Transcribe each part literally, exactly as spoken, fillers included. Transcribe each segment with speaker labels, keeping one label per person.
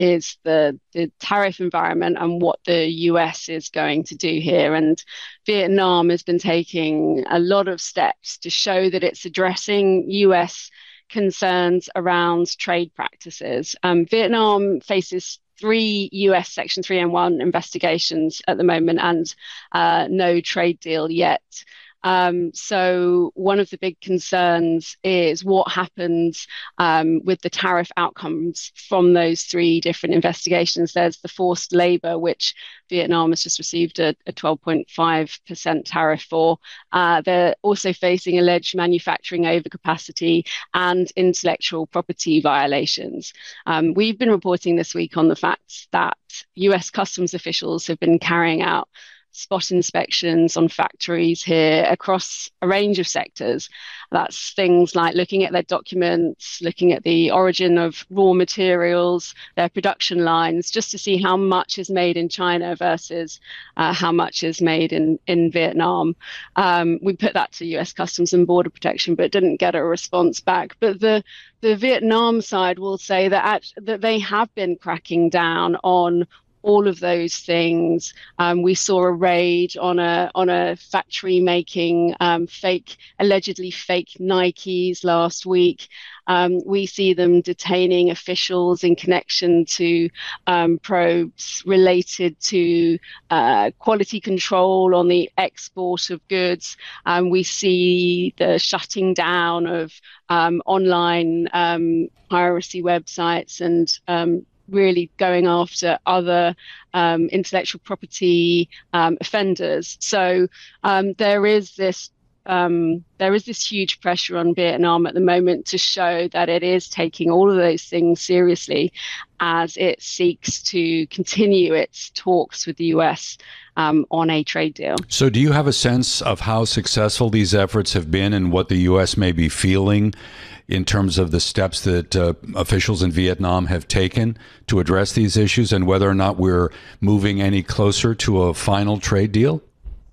Speaker 1: is the the tariff environment and what the U S is going to do here. And Vietnam has been taking a lot of steps to show that it's addressing U S concerns around trade practices. Um, Vietnam faces three U S Section three oh one investigations at the moment and uh, no trade deal yet. Um, so one of the big concerns is what happens um, with the tariff outcomes from those three different investigations. There's the forced labor, which Vietnam has just received a, a twelve point five percent tariff for. Uh, they're also facing alleged manufacturing overcapacity and intellectual property violations. Um, we've been reporting this week on the fact that U S customs officials have been carrying out spot inspections on factories here across a range of sectors. That's things like looking at their documents, looking at the origin of raw materials, their production lines, just to see how much is made in China versus uh, how much is made in, in Vietnam. Um, we put that to U S Customs and Border Protection, but didn't get a response back. But the the Vietnam side will say that, at, that they have been cracking down on all of those things. Um, we saw a raid on a on a factory making um, fake, allegedly fake Nikes last week. Um, we see them detaining officials in connection to um, probes related to uh, quality control on the export of goods. Um, we see the shutting down of um, online um, piracy websites and um, really going after other um, intellectual property um, offenders. So um, there is this um, there is this huge pressure on Vietnam at the moment to show that it is taking all of those things seriously as it seeks to continue its talks with the U S um, on a trade deal.
Speaker 2: So do you have a sense of how successful these efforts have been and what the U S may be feeling in terms of the steps that uh, officials in Vietnam have taken to address these issues, and whether or not we're moving any closer to a final trade deal?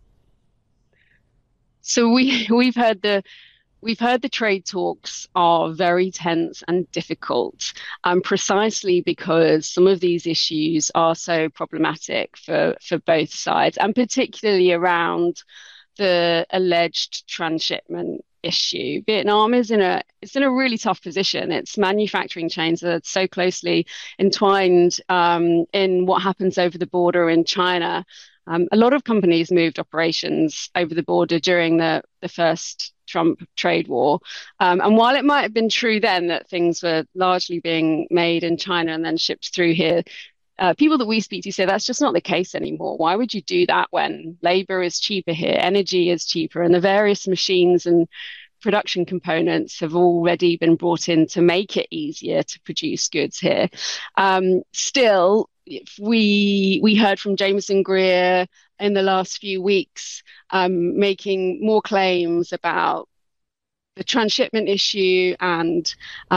Speaker 1: So we we've heard the we've heard the trade talks are very tense and difficult, um, precisely because some of these issues are so problematic for for both sides, and particularly around the alleged transshipment issue. Vietnam is in a it's in a really tough position. Its manufacturing chains are so closely entwined um, in what happens over the border in China. Um, a lot of companies moved operations over the border during the the first Trump trade war. Um, and while it might have been true then that things were largely being made in China and then shipped through here, Uh, people that we speak to say that's just not the case anymore. Why would you do that when labor is cheaper here, energy is cheaper, and the various machines and production components have already been brought in to make it easier to produce goods here? Um, still, if we we heard from Jameson Greer in the last few weeks um, making more claims about the transshipment issue and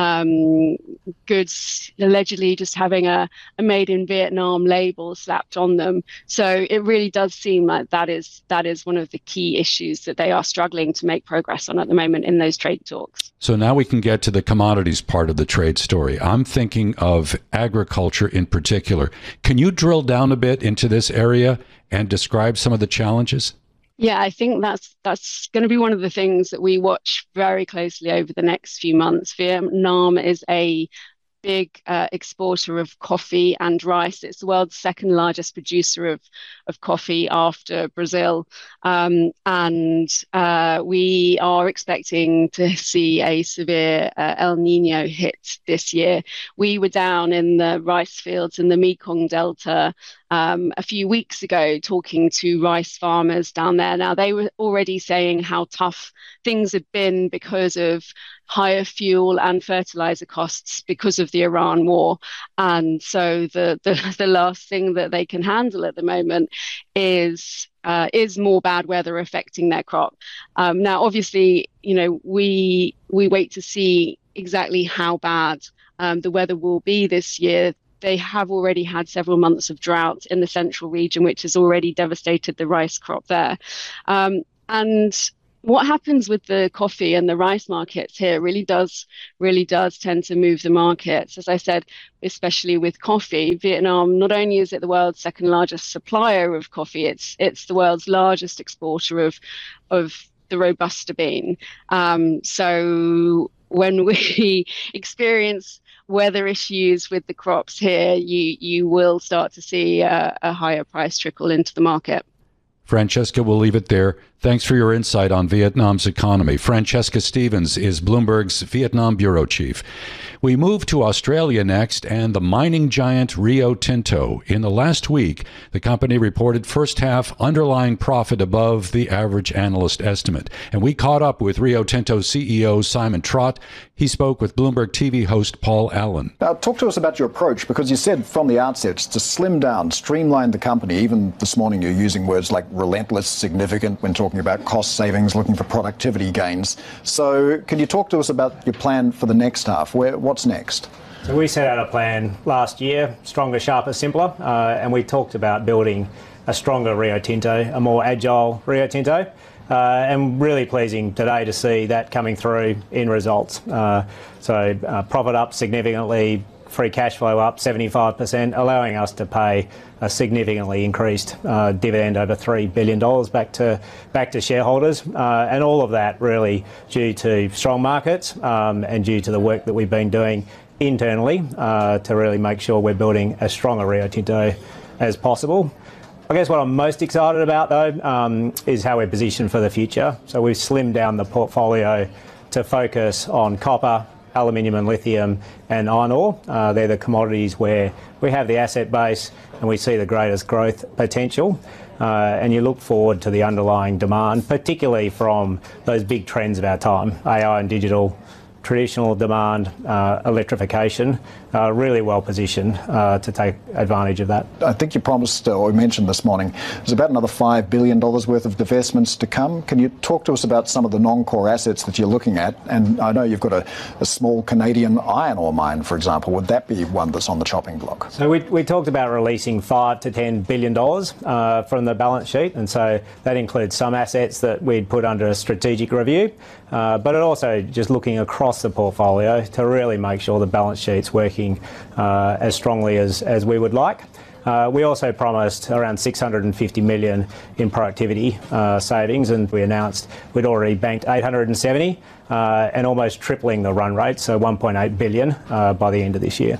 Speaker 1: um, goods allegedly just having a, a made in Vietnam label slapped on them. So it really does seem like that is that is one of the key issues that they are struggling to make progress on at the moment in those trade talks.
Speaker 2: So now we can get to the commodities part of the trade story. I'm thinking of agriculture in particular. Can you drill down a bit into this area and describe some of the challenges?
Speaker 1: Yeah, I think that's that's going to be one of the things that we watch very closely over the next few months. Vietnam is a big uh, exporter of coffee and rice. It's the world's second largest producer of, of coffee after Brazil. Um, and uh, we are expecting to see a severe uh, El Nino hit this year. We were down in the rice fields in the Mekong Delta Um, a few weeks ago, talking to rice farmers down there. Now, they were already saying how tough things had been because of higher fuel and fertilizer costs because of the Iran war. And so the, the, the last thing that they can handle at the moment is uh, is more bad weather affecting their crop. Um, now, obviously, you know, we we wait to see exactly how bad um, the weather will be this year. They have already had several months of drought in the central region, which has already devastated the rice crop there. Um, and what happens with the coffee and the rice markets here really does really does tend to move the markets. As I said, especially with coffee, Vietnam, not only is it the world's second largest supplier of coffee, it's it's the world's largest exporter of of the Robusta bean. Um, so when we experience weather issues with the crops here, you you will start to see a, a higher price trickle into the market.
Speaker 2: Francesca, we'll leave it there. Thanks for your insight on Vietnam's economy. Francesca Stevens is Bloomberg's Vietnam bureau chief. We move to Australia next and the mining giant Rio Tinto. In the last week, the company reported first half underlying profit above the average analyst estimate. And we caught up with Rio Tinto C E O Simon Trott. He spoke with Bloomberg T V host Paul Allen.
Speaker 3: Now, talk to us about your approach, because you said from the outset to slim down, streamline the company. Even this morning, you're using words like relentless, significant when talking about cost savings, looking for productivity gains. So can you talk to us about your plan for the next half? Where, what's next?
Speaker 4: So we set out a plan last year, stronger, sharper, simpler, uh, and we talked about building a stronger Rio Tinto, a more agile Rio Tinto. Uh, and really pleasing today to see that coming through in results. Uh, so uh, profit up significantly, free cash flow up seventy-five percent, allowing us to pay a significantly increased uh, dividend over three billion dollars back to back to shareholders. Uh, and all of that really due to strong markets um, and due to the work that we've been doing internally uh, to really make sure we're building as strong a Rio Tinto as possible. I guess what I'm most excited about, though, um, is how we're positioned for the future. So we've slimmed down the portfolio to focus on copper, aluminium and lithium and iron ore. Uh, they're the commodities where we have the asset base and we see the greatest growth potential. Uh, and you look forward to the underlying demand, particularly from those big trends of our time, A I and digital, traditional demand, uh, electrification, uh, really well positioned uh, to take advantage of that.
Speaker 3: I think you promised, uh, or mentioned this morning, there's about another five billion dollars worth of divestments to come. Can you talk to us about some of the non-core assets that you're looking at? And I know you've got a, a small Canadian iron ore mine, for example. Would that be one that's on the chopping block?
Speaker 4: So we, we talked about releasing five to ten billion dollars uh, from the balance sheet, and so that includes some assets that we'd put under a strategic review, uh, but it also just looking across the portfolio to really make sure the balance sheet's working uh, as strongly as, as we would like. Uh, we also promised around six hundred fifty million dollars in productivity uh, savings, and we announced we'd already banked eight hundred seventy uh, and almost tripling the run rate, so one point eight billion dollars uh, by the end of this year.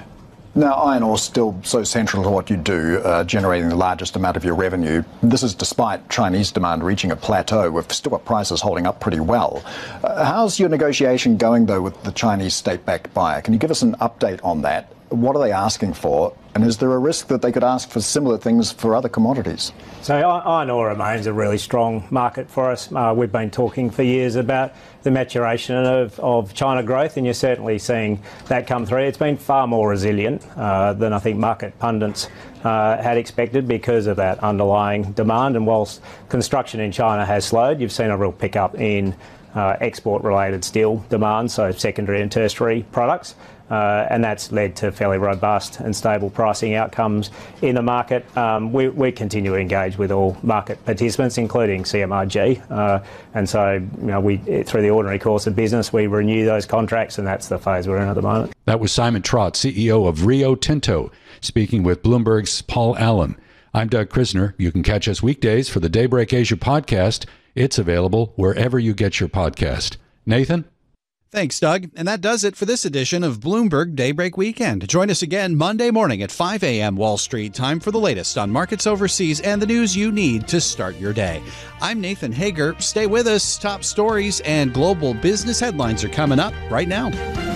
Speaker 3: Now, iron ore is still so central to what you do, uh, generating the largest amount of your revenue. This is despite Chinese demand reaching a plateau. We've still got prices holding up pretty well. Uh, how's your negotiation going, though, with the Chinese state-backed buyer? Can you give us an update on that? What are they asking for? And is there a risk that they could ask for similar things for other commodities?
Speaker 4: So iron ore remains a really strong market for us. Uh, we've been talking for years about the maturation of, of China growth, and you're certainly seeing that come through. It's been far more resilient uh, than I think market pundits uh, had expected because of that underlying demand. And whilst construction in China has slowed, you've seen a real pickup in uh, export-related steel demand, so secondary and tertiary products. Uh, and that's led to fairly robust and stable pricing outcomes in the market. Um, we, we continue to engage with all market participants, including C M R G. Uh, and so, you know, we through the ordinary course of business, we renew those contracts, and that's the phase we're in at the moment.
Speaker 2: That was Simon Trott, C E O of Rio Tinto, speaking with Bloomberg's Paul Allen. I'm Doug Krisner. You can catch us weekdays for the Daybreak Asia podcast. It's available wherever you get your podcast. Nathan?
Speaker 5: Thanks, Doug. And that does it for this edition of Bloomberg Daybreak Weekend. Join us again Monday morning at five a.m. Wall Street time for the latest on markets overseas and the news you need to start your day. I'm Nathan Hager. Stay with us. Top stories and global business headlines are coming up right now.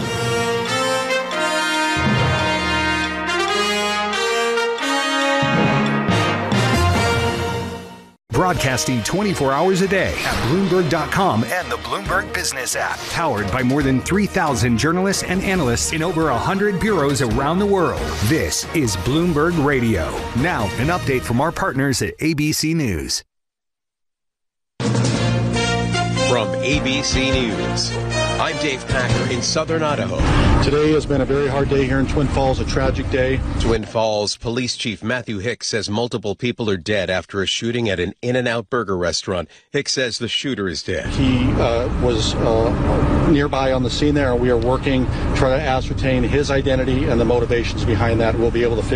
Speaker 6: Broadcasting twenty-four hours a day at Bloomberg dot com and the Bloomberg Business app. Powered by more than three thousand journalists and analysts in over one hundred bureaus around the world. This is Bloomberg Radio. Now, an update from our partners at A B C News.
Speaker 7: From A B C News, I'm Dave Packer in southern Idaho.
Speaker 8: Today has been a very hard day here in Twin Falls, a tragic day.
Speaker 7: Twin Falls Police Chief Matthew Hicks says multiple people are dead after a shooting at an In-N-Out burger restaurant. Hicks says the shooter is dead.
Speaker 8: He uh, was uh, nearby on the scene there, and we are working to try to ascertain his identity and the motivations behind that. We'll be able to figure